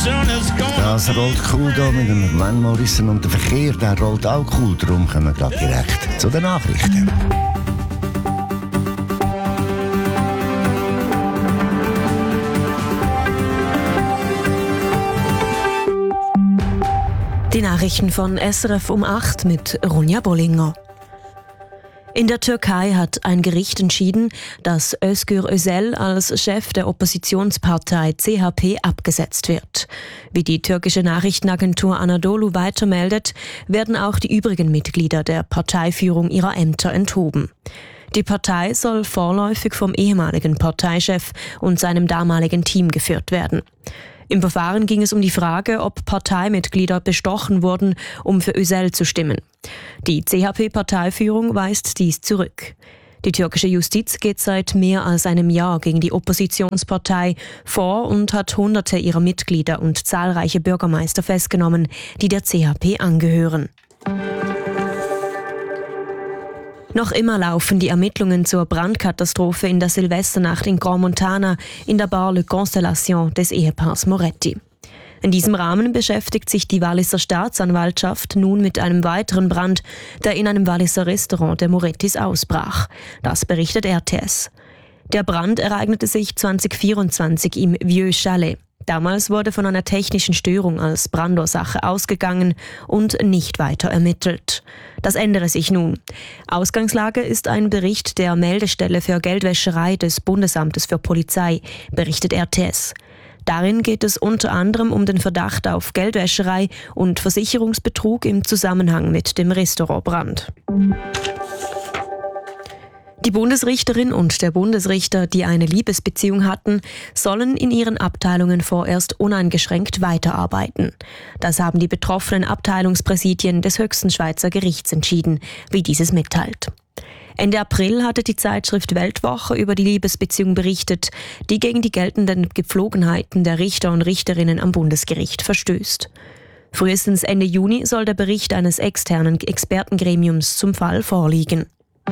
Das rollt cool hier mit dem Van Morrison und der Verkehr, der rollt auch cool. Darum kommen wir gerade direkt zu den Nachrichten. Die Nachrichten von SRF um 8 mit Ronja Bollinger. In der Türkei hat ein Gericht entschieden, dass Özgür Özel als Chef der Oppositionspartei CHP abgesetzt wird. Wie die türkische Nachrichtenagentur Anadolu weitermeldet, werden auch die übrigen Mitglieder der Parteiführung ihrer Ämter enthoben. Die Partei soll vorläufig vom ehemaligen Parteichef und seinem damaligen Team geführt werden. Im Verfahren ging es um die Frage, ob Parteimitglieder bestochen wurden, um für Özel zu stimmen. Die CHP-Parteiführung weist dies zurück. Die türkische Justiz geht seit mehr als einem Jahr gegen die Oppositionspartei vor und hat Hunderte ihrer Mitglieder und zahlreiche Bürgermeister festgenommen, die der CHP angehören. Noch immer laufen die Ermittlungen zur Brandkatastrophe in der Silvesternacht in Grand Montana in der Bar Le Constellation des Ehepaars Moretti. In diesem Rahmen beschäftigt sich die Walliser Staatsanwaltschaft nun mit einem weiteren Brand, der in einem Walliser Restaurant der Morettis ausbrach. Das berichtet RTS. Der Brand ereignete sich 2024 im Vieux Chalet. Damals wurde von einer technischen Störung als Brandursache ausgegangen und nicht weiter ermittelt. Das ändere sich nun. Ausgangslage ist ein Bericht der Meldestelle für Geldwäscherei des Bundesamtes für Polizei, berichtet RTS. Darin geht es unter anderem um den Verdacht auf Geldwäscherei und Versicherungsbetrug im Zusammenhang mit dem Restaurantbrand. Die Bundesrichterin und der Bundesrichter, die eine Liebesbeziehung hatten, sollen in ihren Abteilungen vorerst uneingeschränkt weiterarbeiten. Das haben die betroffenen Abteilungspräsidien des höchsten Schweizer Gerichts entschieden, wie dieses mitteilt. Ende April hatte die Zeitschrift Weltwoche über die Liebesbeziehung berichtet, die gegen die geltenden Gepflogenheiten der Richter und Richterinnen am Bundesgericht verstößt. Frühestens Ende Juni soll der Bericht eines externen Expertengremiums zum Fall vorliegen.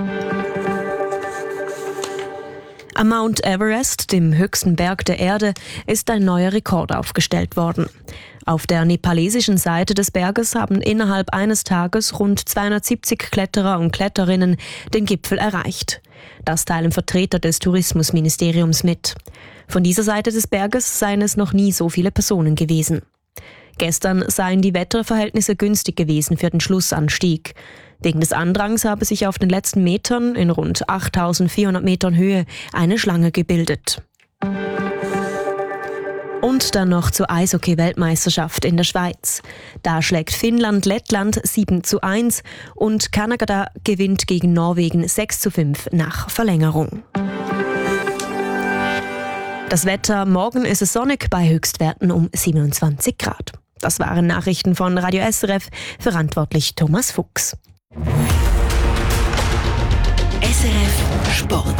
Am Mount Everest, dem höchsten Berg der Erde, ist ein neuer Rekord aufgestellt worden. Auf der nepalesischen Seite des Berges haben innerhalb eines Tages rund 270 Kletterer und Kletterinnen den Gipfel erreicht. Das teilen Vertreter des Tourismusministeriums mit. Von dieser Seite des Berges seien es noch nie so viele Personen gewesen. Gestern seien die Wetterverhältnisse günstig gewesen für den Schlussanstieg. Wegen des Andrangs habe sich auf den letzten Metern in rund 8.400 Metern Höhe eine Schlange gebildet. Und dann noch zur Eishockey-Weltmeisterschaft in der Schweiz. Da schlägt Finnland Lettland 7:1 und Kanada gewinnt gegen Norwegen 6:5 nach Verlängerung. Das Wetter: morgen ist es sonnig bei Höchstwerten um 27 Grad. Das waren Nachrichten von Radio SRF, verantwortlich Thomas Fuchs. SRF Sport.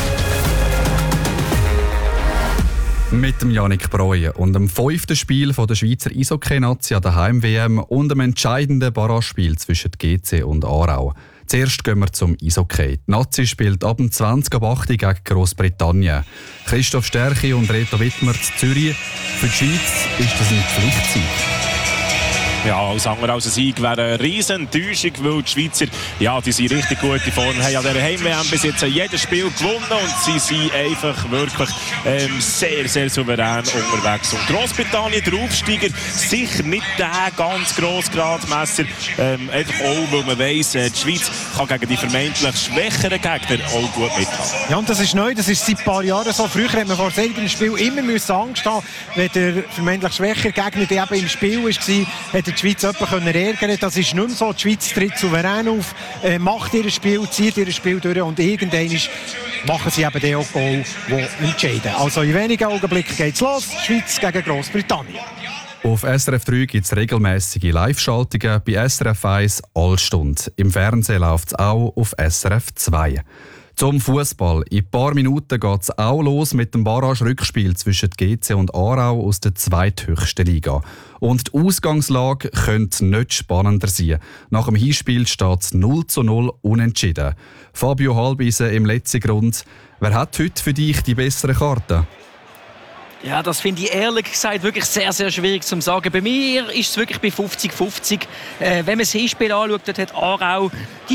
Mit dem Yannick Breuer und dem 5. Spiel der Schweizer Eishockey-Nazi an der Heim-WM und dem entscheidenden Barragespiel zwischen GC und Aarau. Zuerst gehen wir zum Eishockey. Die Nazi spielt ab dem 20:8 gegen Grossbritannien. Christoph Stärchi und Reto Wittmer zu Zürich. Für die Schweiz ist das ein Pflichtsieg. Ja, alles andere als ein Sieg wäre eine riesen Enttäuschung, weil die Schweizer, ja, die sind richtig gute Form, haben an dieser Heim-WM bis jetzt jedes Spiel gewonnen und sie sind einfach wirklich sehr, sehr souverän unterwegs. Und Grossbritannien, der Aufsteiger, sicher nicht der ganz grosse Gradmesser, einfach auch, weil man weiss, die Schweiz kann gegen die vermeintlich schwächeren Gegner auch gut mithalten. Ja, und das ist neu, das ist seit ein paar Jahren so. Früher hat man vor solchen Spiel immer Angst haben, wenn der vermeintlich schwächere Gegner, der eben im Spiel war, hat die Schweiz jemanden ärgern. Das ist nicht mehr so. Die Schweiz tritt souverän auf, macht ihr Spiel, zieht ihr Spiel durch und irgendwann machen sie eben den auch Goal, die entscheiden. Also in wenigen Augenblicken geht es los. Schweiz gegen Grossbritannien. Auf SRF 3 gibt es regelmäßige Live-Schaltungen, bei SRF 1 Allstunde. Im Fernsehen läuft es auch auf SRF 2. Zum Fußball. In ein paar Minuten geht es auch los mit dem Barrage-Rückspiel zwischen GC und Aarau aus der zweithöchsten Liga. Und die Ausgangslage könnte nicht spannender sein. Nach dem Hinspiel steht es 0:0 unentschieden. Fabio Halbisen im letzten Grund. Wer hat heute für dich die bessere Karte? Ja, das finde ich ehrlich gesagt wirklich sehr, sehr schwierig zu sagen. Bei mir ist es wirklich bei 50-50. Wenn man das Hinspiel anschaut, dort hat Aarau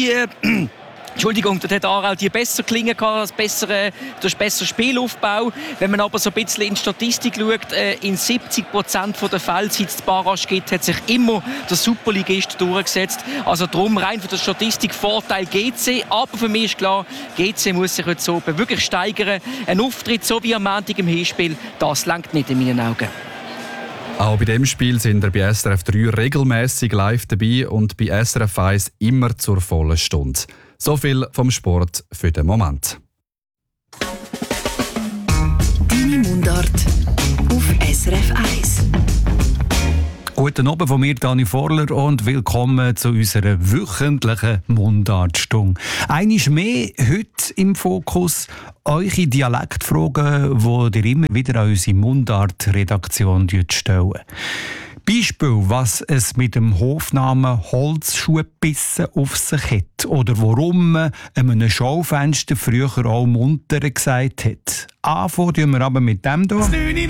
dort hat Aarau die besser klingen gehabt, durch besser Spielaufbau. Wenn man aber so ein bisschen in die Statistik schaut, in 70% der Fälle, seit es die Barrage gibt, hat sich immer der Superligist durchgesetzt. Also darum rein von der Statistik Vorteil GC. Aber für mich ist klar, GC muss sich heute so wirklich steigern. Ein Auftritt so wie am Montag im Hinspiel, das reicht nicht in meinen Augen. Auch bei dem Spiel sind wir bei SRF 3 regelmäßig live dabei und bei SRF 1 immer zur vollen Stunde. So viel vom Sport für den Moment. Deine Mundart auf SRF 1. Guten Abend von mir, Dani Vorler, und willkommen zu unserer wöchentlichen Mundartstunde. Einmal mehr heute im Fokus eure Dialektfragen, die ihr immer wieder an unsere Mundart-Redaktion stellen. Beispiel, was es mit dem Hofnamen Holzschuhbissen auf sich hat oder warum man einem Schaufenster früher auch munter gesagt hat. Anfangen wir aber mit dem hier.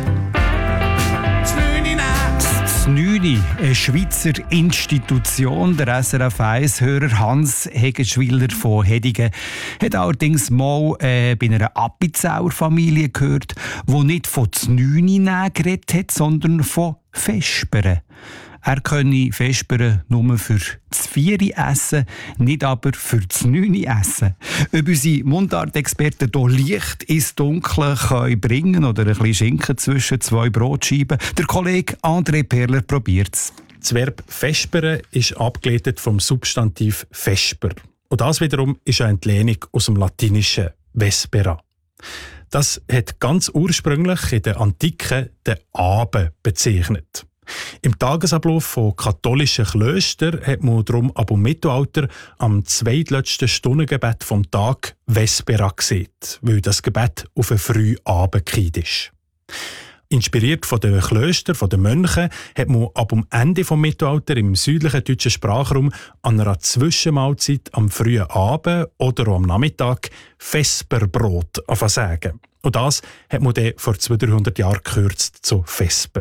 Znüni, eine Schweizer Institution, der SRF 1-Hörer Hans Hegenschwiller von Hedigen, hat allerdings mal bei einer Appenzeller Familie gehört, die nicht von Znüni geredet hat, sondern von Vespern. Er könne Vespern nur für das Vieri essen, nicht aber für das Neuni essen. Ob unsere Mundartexperten hier Licht ins Dunkle können bringen oder ein bisschen Schinken zwischen zwei Brotscheiben, der Kollege André Perler probiert es. Das Verb «vespere» ist abgeleitet vom Substantiv «vesper». Und das wiederum ist eine Entlehnung aus dem lateinischen «vespera». Das hat ganz ursprünglich in der Antike den Abend bezeichnet. Im Tagesablauf von katholischen Klöstern hat man darum ab dem Mittelalter am zweitletzten Stundengebet vom Tag Vespera gesehen, weil das Gebet auf einen frühen Abend gefallen ist. Inspiriert von den Klöstern, von den Mönchen, hat man ab dem Ende des Mittelalters im südlichen deutschen Sprachraum an einer Zwischenmahlzeit am frühen Abend oder auch am Nachmittag Vesperbrot sagen. Und das hat man dann vor 200-300 Jahren gekürzt zu Vesper.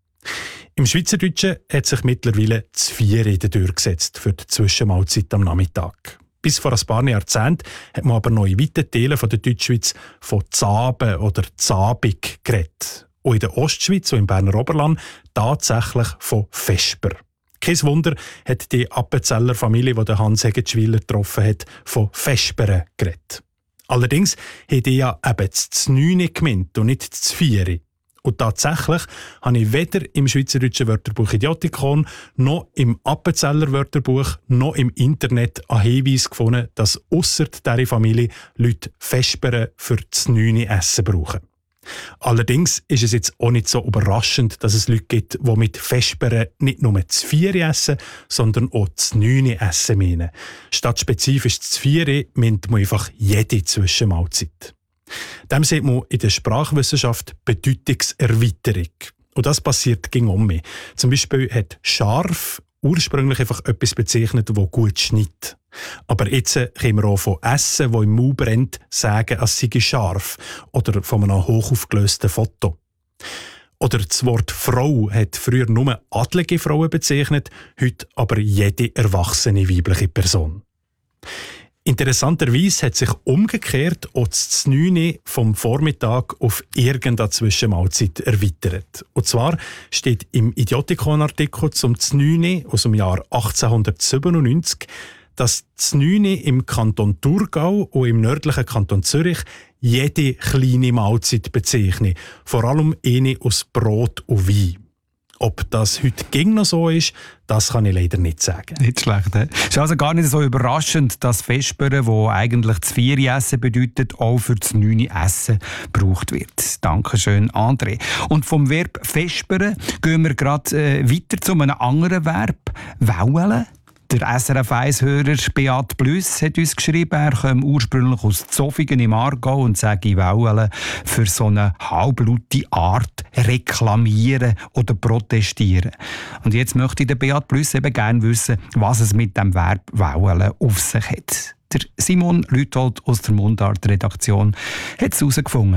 Im Schweizerdeutschen hat sich mittlerweile das Vieri durchgesetzt für die Zwischenmahlzeit am Nachmittag. Bis vor ein paar Jahrzehnten hat man aber noch in weiten Teilen der Deutschschweiz von Zaben oder Zabig geredet. Und in der Ostschweiz und im Berner Oberland tatsächlich von Vesper. Kein Wunder hat die Appenzeller Familie, die Hans Hegenschwiller getroffen hat, von Vesperen geredet. Allerdings hat die ja eben das Znüni gemeint und nicht das Vieri. Und tatsächlich habe ich weder im Schweizerdeutschen Wörterbuch Idiotikon noch im Appenzeller Wörterbuch noch im Internet einen Hinweis gefunden, dass ausser dieser Familie Leute Vesperen für das Znüni essen brauchen. Allerdings ist es jetzt auch nicht so überraschend, dass es Leute gibt, die mit Vesperen nicht nur das Vieri essen, sondern auch das Znüni essen meinen. Statt spezifisch das Vieri meint man einfach jede Zwischenmahlzeit. Dem sieht man in der Sprachwissenschaft Bedeutungserweiterung. Und das passiert gegen um mich. Zum Beispiel hat scharf ursprünglich einfach etwas bezeichnet, das gut schneidet. Aber jetzt können wir auch von Essen, das im Mund brennt, sagen, es sei scharf. Oder von einem hochaufgelösten Foto. Oder das Wort Frau hat früher nur adlige Frauen bezeichnet, heute aber jede erwachsene weibliche Person. Interessanterweise hat sich umgekehrt auch das Znüni vom Vormittag auf irgendeine Zwischenmahlzeit erweitert. Und zwar steht im Idiotikon-Artikel zum Znüni aus dem Jahr 1897, dass Znüni im Kanton Thurgau und im nördlichen Kanton Zürich jede kleine Mahlzeit bezeichnet, vor allem eine aus Brot und Wein. Ob das heute noch so ist, das kann ich leider nicht sagen. Nicht schlecht, he? Es ist also gar nicht so überraschend, dass Vesperen, wo eigentlich das Vieri essen bedeutet, auch für das Neuni essen gebraucht wird. Dankeschön, André. Und vom Verb Vesperen gehen wir gerade weiter zu einem anderen Verb, Waulen. Der SRF 1-Hörer Beat Blüss hat uns geschrieben, er komme ursprünglich aus Zofingen im Aargau und sage Waulen für so eine halblaute Art reklamieren oder protestieren. Und jetzt möchte der Beat Blüss eben gerne wissen, was es mit dem Verb Waulen auf sich hat. Der Simon Lüthold aus der Mundart-Redaktion hat es herausgefunden.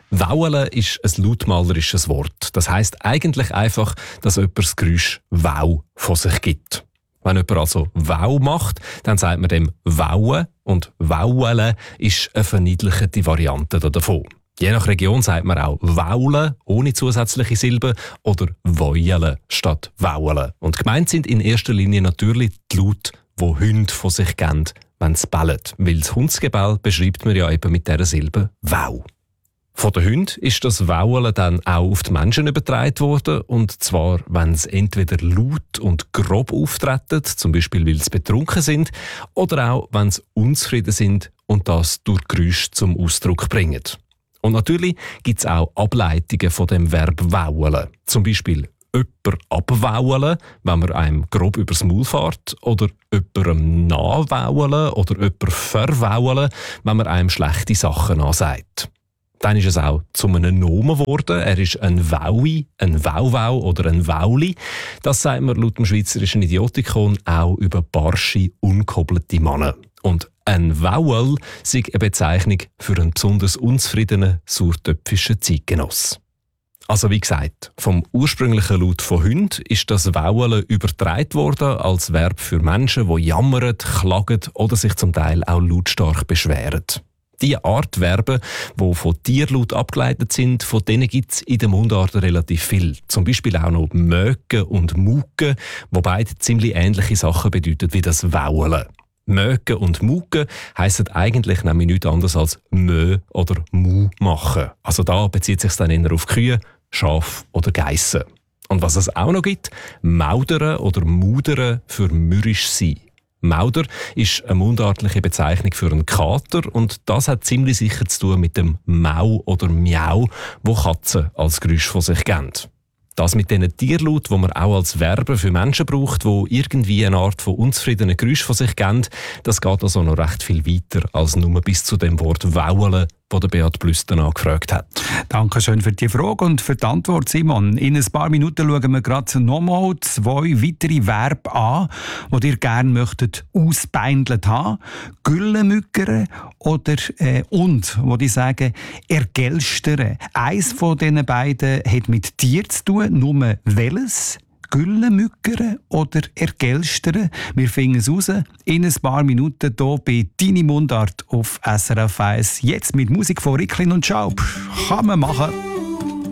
Waulen ist ein lautmalerisches Wort. Das heisst eigentlich einfach, dass jemand das Geräusch «Wow» von sich gibt. Wenn jemand also «Wow» macht, dann sagt man dem «Wauen» und «Waulen» ist eine verniedlichte Variante davon. Je nach Region sagt man auch «Waulen» ohne zusätzliche Silben oder «Wäulen» statt «Waulen». Und gemeint sind in erster Linie natürlich die Laute, die Hunde von sich geben, wenn sie bellen. Weil das Hundsgebell beschreibt man ja eben mit dieser Silbe «Wow». Von den Hunden ist das Waulen dann auch auf die Menschen übertragen worden. Und zwar, wenn sie entweder laut und grob auftreten, zum Beispiel weil sie betrunken sind, oder auch, wenn sie unzufrieden sind und das durch Geräusche zum Ausdruck bringen. Und natürlich gibt es auch Ableitungen von dem Verb «waulen». Zum Beispiel jemanden abwaulen, wenn man einem grob übers Maul fährt, oder jemandem nachwaulen oder jemanden verwaulen, wenn man einem schlechte Sachen ansagt. Dann ist es auch zu einem Nomen geworden. Er ist ein Waui, ein Wauwau oder ein Wauli. Das sagt man laut dem Schweizerischen Idiotikon auch über barsche, unkobelte Männer. Und ein Wauel sei eine Bezeichnung für einen besonders unzufriedenen, sauertöpfischen Zeitgenoss. Also wie gesagt, vom ursprünglichen Laut von Hunden ist das Waulen übertragen worden als Verb für Menschen, die jammern, klagen oder sich zum Teil auch lautstark beschweren. Die Art Verben, die von Tierlaut abgeleitet sind, von denen gibt es in der Mundart relativ viel. Zum Beispiel auch noch Mögen und Mugen, die beide ziemlich ähnliche Sachen bedeuten wie das Waulen. Mögen und Mugen heissen eigentlich nämlich nichts anderes als Mö oder Mu machen. Also da bezieht sich dann eher auf Kühe, Schafe oder Geissen. Und was es auch noch gibt, Maudern oder Mudern für mürrisch sein. Mauder ist eine mundartliche Bezeichnung für einen Kater und das hat ziemlich sicher zu tun mit dem Mau oder Miau, wo Katzen als Geräusch von sich geben. Das mit diesen Tierlaut, die man auch als Verben für Menschen braucht, die irgendwie eine Art von unzufriedenen Geräusch von sich geben, das geht also noch recht viel weiter als nur bis zu dem Wort «Waulen», das der Beat Blüss danach gefragt hat. Danke schön für die Frage und für die Antwort, Simon. In ein paar Minuten schauen wir gerade nochmal 2 weitere Verben an, die ihr gerne möchtet ausbeindelt haben. Güllemückere oder und, wo die sagen, ergelstern. Eins von diesen beiden hat mit Tier zu tun, nur welches? Güllemückere oder ergelstern? Wir finden es raus in ein paar Minuten hier bei «Deine Mundart» auf SRF 1. Jetzt mit Musik von Ricklin und Schaub. Kann man machen.